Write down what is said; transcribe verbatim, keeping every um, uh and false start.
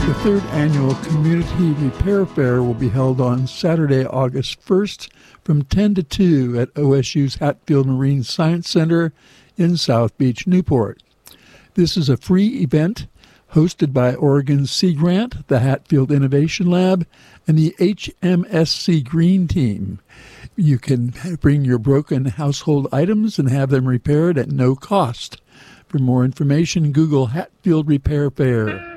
The third annual Community Repair Fair will be held on Saturday, August first from ten to two at O S U's Hatfield Marine Science Center in South Beach, Newport. This is a free event hosted by Oregon Sea Grant, the Hatfield Innovation Lab, and the H M S C Green Team. You can bring your broken household items and have them repaired at no cost. For more information, Google Hatfield Repair Fair.